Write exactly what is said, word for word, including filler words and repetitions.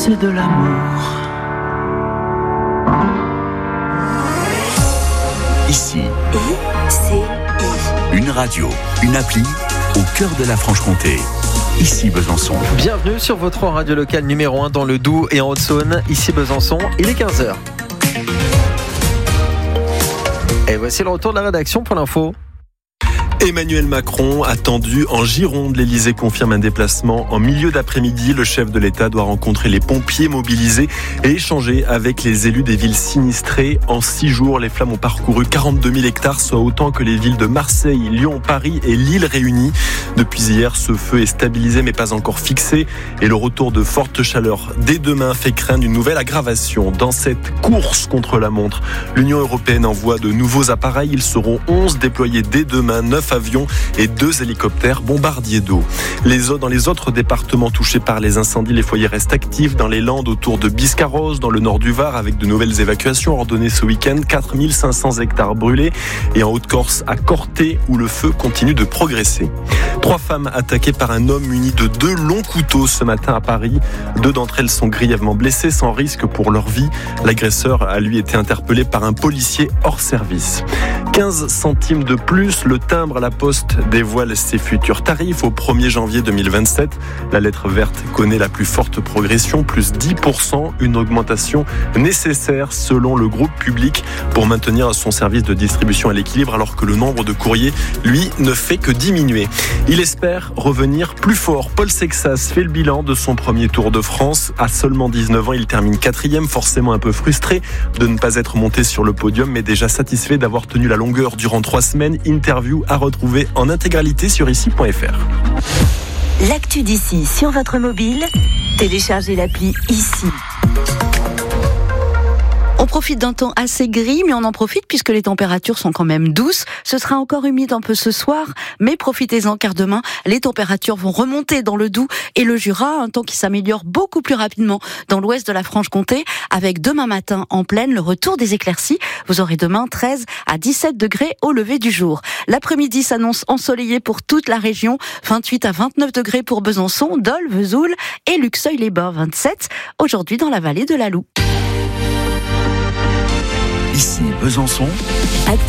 c'est de l'amour. Ici. I C I. Une radio, une appli au cœur de la Franche-Comté. Ici Besançon. Bienvenue sur votre radio locale numéro un dans le Doubs et en Haute-Saône. Ici Besançon, il est quinze heures. Et voici le retour de la rédaction pour l'info. Emmanuel Macron attendu en Gironde. L'Élysée confirme un déplacement en milieu d'après-midi. Le chef de l'État doit rencontrer les pompiers mobilisés et échanger avec les élus des villes sinistrées. En six jours, les flammes ont parcouru quarante-deux mille hectares, soit autant que les villes de Marseille, Lyon, Paris et Lille réunies. Depuis hier, ce feu est stabilisé mais pas encore fixé. Et le retour de fortes chaleurs dès demain fait craindre une nouvelle aggravation. Dans cette course contre la montre, l'Union européenne envoie de nouveaux appareils. Ils seront onze déployés dès demain, neuf avions et deux hélicoptères bombardiers d'eau. Les eaux dans les autres départements touchés par les incendies, les foyers restent actifs dans les Landes autour de Biscarrosse, dans le nord du Var avec de nouvelles évacuations ordonnées ce week-end, quatre mille cinq cents hectares brûlés, et en Haute-Corse à Corté où le feu continue de progresser. Trois femmes attaquées par un homme muni de deux longs couteaux ce matin à Paris. Deux d'entre elles sont grièvement blessées sans risque pour leur vie. L'agresseur a lui été interpellé par un policier hors service. quinze centimes de plus, le timbre à la Poste dévoile ses futurs tarifs au premier janvier deux mille vingt-sept. La lettre verte connaît la plus forte progression, plus dix pour cent, une augmentation nécessaire selon le groupe public pour maintenir son service de distribution à l'équilibre alors que le nombre de courriers, lui, ne fait que diminuer. Il espère revenir plus fort. Paul Sexas fait le bilan de son premier Tour de France. À seulement dix-neuf ans, il termine quatrième, forcément un peu frustré de ne pas être monté sur le podium, mais déjà satisfait d'avoir tenu la longueur durant trois semaines. Interview à retrouver en intégralité sur ici point f r. L'actu d'ici sur votre mobile, téléchargez l'appli Ici. On profite d'un temps assez gris, mais on en profite puisque les températures sont quand même douces. Ce sera encore humide un peu ce soir, mais profitez-en car demain, les températures vont remonter dans le Doubs et le Jura, un temps qui s'améliore beaucoup plus rapidement dans l'ouest de la Franche-Comté, avec demain matin en pleine le retour des éclaircies. Vous aurez demain treize à dix-sept degrés au lever du jour. L'après-midi s'annonce ensoleillé pour toute la région, vingt-huit à vingt-neuf degrés pour Besançon, Dole, Vesoul et Luxeuil-les-Bains, vingt-sept aujourd'hui dans la vallée de la Loup. Ici Besançon.